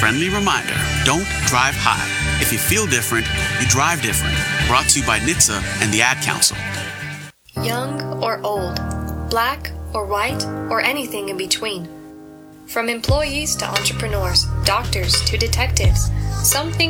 Friendly reminder, don't drive high. If you feel different, you drive different. Brought to you by NHTSA and the Ad Council. Young or old, black or white, or anything in between. From employees to entrepreneurs, doctors to detectives, something